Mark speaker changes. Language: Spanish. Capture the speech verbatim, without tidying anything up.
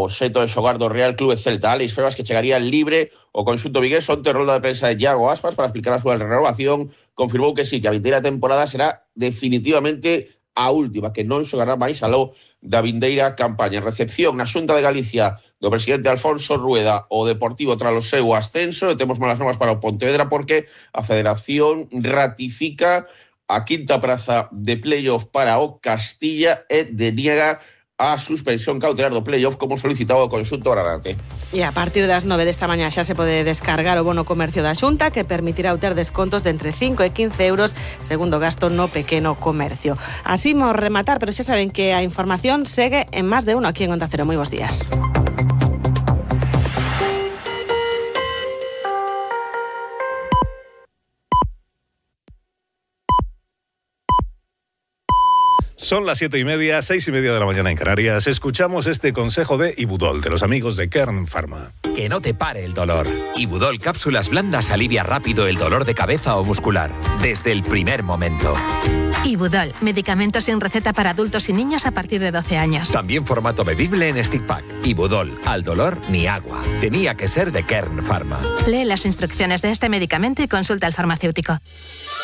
Speaker 1: o seto de xogar do Real Club Celta. Alex Febas, que chegaría libre o conxunto vigués. Onte rolda de prensa de Iago Aspas para explicar a súa renovación. Confirmou que sí, que a vindeira temporada será definitivamente a última, que non xogará máis aló da vindeira campaña. Recepción na Xunta de Galicia do presidente Alfonso Rueda o Deportivo tras o seu ascenso. E temos malas novas para o Pontevedra porque a Federación ratifica a quinta praza de playoff para o Castilla e deniega a suspensión cautelar do playoff como solicitado o conxunto granate.
Speaker 2: E a partir das nove desta mañá xa se pode descargar o bono comercio da Xunta, que permitirá obter descontos de entre cinco e quince euros segundo gasto no pequeno comercio. Así imos rematar, pero xa saben que a información segue en Más de Uno aquí en Onda Cero. Moi bons días.
Speaker 3: Son las siete y media, seis y media de la mañana en Canarias. Escuchamos este consejo de Ibudol, de los amigos de Kern Pharma.
Speaker 4: Que no te pare el dolor. Ibudol cápsulas blandas alivia rápido el dolor de cabeza o muscular, desde el primer momento.
Speaker 5: Ibudol, medicamento sin receta para adultos y niños a partir de doce años.
Speaker 4: También formato bebible en stick pack. Ibudol, al dolor ni agua. Tenía que ser de Kern Pharma.
Speaker 5: Lee las instrucciones de este medicamento y consulta al farmacéutico.